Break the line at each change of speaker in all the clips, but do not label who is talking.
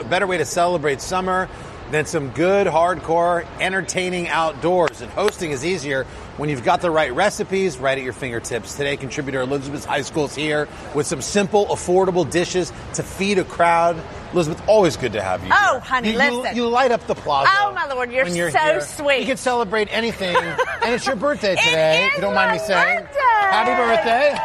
better way to celebrate summer than some good, hardcore, entertaining outdoors. And hosting is easier when you've got the right recipes right at your fingertips. Today, contributor Elizabeth High School is here with some simple, affordable dishes to feed a crowd. Elizabeth, always good to have you
Oh,
here.
honey, listen.
You light up the plaza.
Oh, my Lord, you're so
here.
sweet.
You can celebrate anything. And it's your birthday today,
It
if you don't
is
mind me
my
saying.
birthday.
Happy birthday.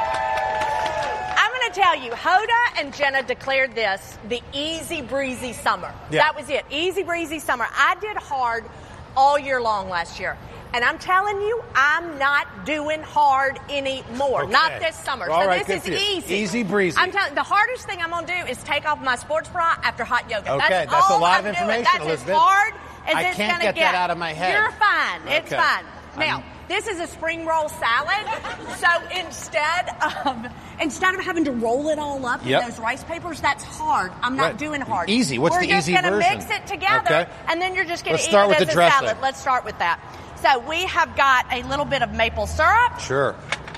I'm going to tell you, Hoda and Jenna declared this the easy breezy summer.
Yeah.
That was it. Easy breezy summer. I did hard all year long last year. And I'm telling you, I'm not doing hard anymore.
Okay.
Not this summer.
All
so
right,
this
good
is
for you.
easy.
Easy breezy.
I'm telling you, the hardest thing I'm going to do is take off my sports bra after hot yoga.
Okay, that's
all
a lot
I'm
of
doing.
information,
That's
Elizabeth.
as hard as
I
it's
can't
going to
get that out of my head.
You're fine. It's
Okay.
fine. Now, this is a spring roll salad. So instead of having to roll it all up
Yep.
in those rice papers, that's hard. I'm not
Right.
doing hard.
Easy. What's the easy
We're just
version?
going to mix it together,
Okay.
and then you're just going
Let's
to eat
start
it
with
as
the
a
dressing.
salad. Let's start with that. So we have got a little bit of maple syrup.
Sure.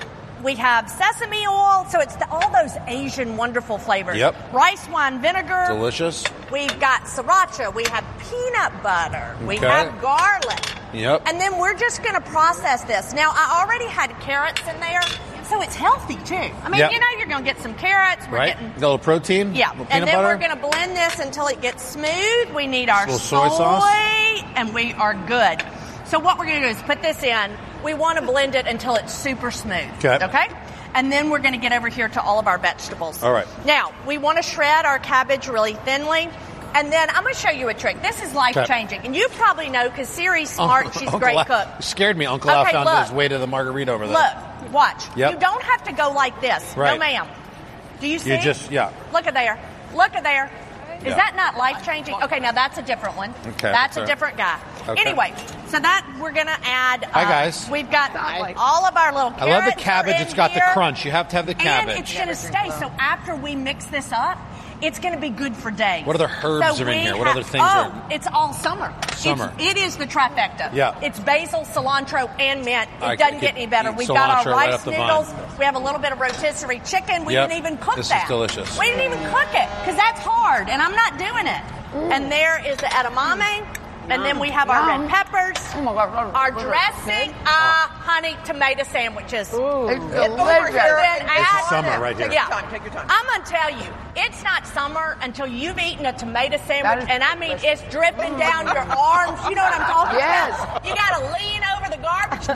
We have sesame oil. So it's all those Asian wonderful flavors.
Yep.
Rice wine vinegar.
Delicious.
We've got sriracha. We have peanut butter. We
Okay.
have garlic.
Yep.
And then we're just going to process this. Now, I already had carrots in there, so it's healthy, too. I mean,
Yep.
you know, you're going to get some carrots. We're
Right?
getting...
A little protein?
Yeah,
Little
and
peanut
then
butter?
we're going to blend this until it gets smooth. We need our
Little soy sauce.
and we are good. So what we're going to do is put this in. We want to blend it until it's super smooth.
Okay.
And then we're going to get over here to all of our vegetables.
All right.
Now, we want to shred our cabbage really thinly. And then I'm going to show you a trick. This is life-changing. And you probably know because Siri's smart. She's a great cook.
Scared me. Uncle Al
Okay,
found
look.
his way to the margarita over there.
Look, watch.
Yep.
You don't have to go like this.
Right.
No, ma'am. Do you see?
yeah.
Look at there. Look at there. Is
Yeah.
that not life-changing? Okay, now that's a different one.
Okay,
That's
fair.
a different guy.
Okay.
Anyway, so that we're going to add...
Hi, guys.
We've got all of our little
I
carrots.
love the cabbage.
are in
It's got
here.
the crunch. You have to have the cabbage.
And it's going to stay. So after we mix this up, it's going to be good for days.
What other herbs
So
are in
we
here? What
have-
other things
oh,
are-
it's all summer.
Summer.
It is the trifecta.
Yeah.
It's basil, cilantro, and mint.
I
It doesn't
could
get any better.
eat
We've got
cilantro
our
right
rice
off the vine.
noodles. We have a little bit of rotisserie chicken. We
Yep.
didn't even cook
This is
that.
delicious.
We didn't even cook it because that's hard, and I'm not doing it. And there is the edamame. And then we have our red peppers, our dressing, honey, tomato sandwiches.
It's
Then
delicious.
add-
summer right here.
Yeah.
Take your time.
I'm going to tell you, it's not summer until you've eaten a tomato
That
sandwich,
is
and I mean,
delicious.
it's dripping down your arms. You know what I'm talking
Yes.
about? You got to lean over the garbage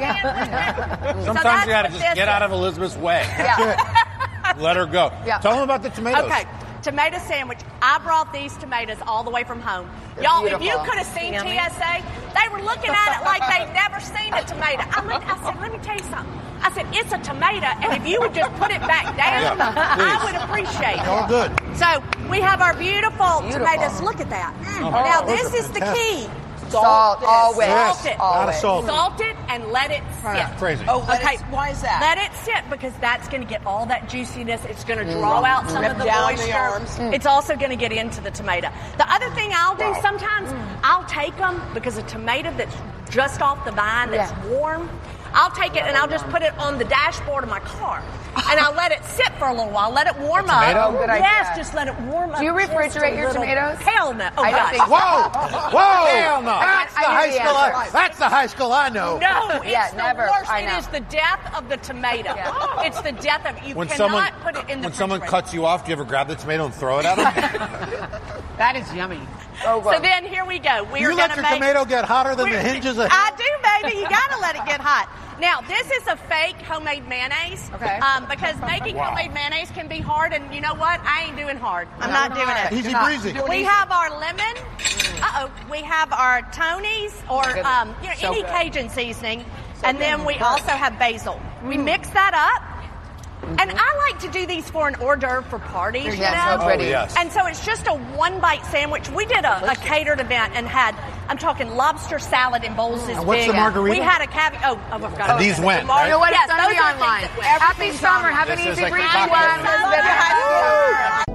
can.
Sometimes you got to just get out of Elizabeth's way. Let her go.
Yeah.
Tell them about the tomatoes.
Okay, tomato sandwich. I brought these tomatoes all the way from home. Y'all, if you
beautiful.
could have seen
Yummy.
TSA, they were looking at it like they'd never seen a tomato. I said, let me tell you something. I said, it's a tomato, and if you would just put it back down,
Yeah, please.
I would appreciate it.
All good.
So we have our beautiful tomatoes. Look at that. Now,
those
this
are
is the key.
Salt,
this.
always.
Salt it.
Lot of
Always.
salt.
Salt it and let it sit.
Crazy.
Oh,
Okay.
why is that?
Let it sit because that's going to get all that juiciness. It's going to draw out some
Rip
of the
down the
moisture.
arms.
It's also going to get into the tomato. The other thing I'll do sometimes, I'll take them because a tomato that's just off the vine that's warm, I'll take it and I'll just put it on the dashboard of my car. And I'll let it sit for a little while. Let it warm up.
tomato?
Good idea.
Yes, just let it warm up.
Do you
just a
refrigerate your
little.
tomatoes?
Hell no. Oh,
I don't
gosh.
think so.
Whoa! Hell no! That's the
I
high
knew the
school.
answer.
That's the high school I know.
No, it's
Yeah,
the
never.
worst.
I
It
know.
is the death of the tomato.
Yeah.
It's the death of you.
When
cannot put it in the
when someone
refrigerator.
cuts you off, do you ever grab the tomato and throw it at them?
That is yummy.
Oh,
So then here we go. We're
you
going
let
to
your
make.
tomato get hotter than the
we're-
hinges of.
I do, baby. You got to let it get hot. Now, this is a fake homemade mayonnaise.
Okay.
Because making homemade mayonnaise can be hard, and you know what? I ain't doing hard. I'm not doing it.
Easy
not.
breezy.
We have our lemon. We have our Tony's or
So
any
good.
Cajun seasoning, and then we also have basil. We mix that up. And I like to do these for an hors d'oeuvre for parties, you
Yeah,
know?
so pretty.
Oh, yes.
And so it's just a one-bite sandwich. We did a catered event and had, I'm talking lobster salad in bowls this
And what's
big.
the margarita?
We had a caviar. I forgot.
And these went, right?
You know what?
Yes,
It's going to
those
be
are things
online.
that went.
Happy summer. Have an
This is
easy
like
breezy
cocktail.
one. Elizabeth.
Summer.